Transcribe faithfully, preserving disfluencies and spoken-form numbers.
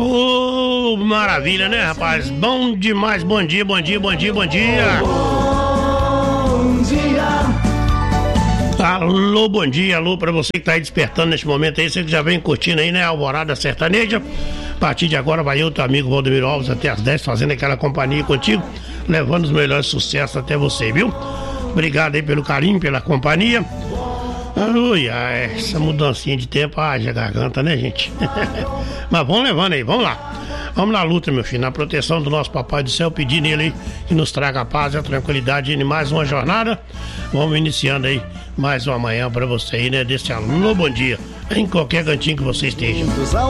Ô, oh, maravilha, né, rapaz? Bom demais, bom dia, bom dia, bom dia, bom dia. Bom dia. Alô, bom dia, alô pra você que tá aí despertando neste momento aí, você que já vem curtindo aí, né, a Alvorada Sertaneja. A partir de agora vai eu, teu amigo Valdemiro Alves, até às dez, fazendo aquela companhia contigo, levando os melhores sucessos até você, viu? Obrigado aí pelo carinho, pela companhia. Aleluia, essa mudancinha de tempo, haja garganta, né, gente? Mas vamos levando aí, vamos lá. Vamos na luta, meu filho, na proteção do nosso Papai do Céu, pedindo ele aí que nos traga a paz e a tranquilidade em mais uma jornada. Vamos iniciando aí mais uma manhã pra você aí, né, desse alô, bom dia, em qualquer cantinho que você esteja.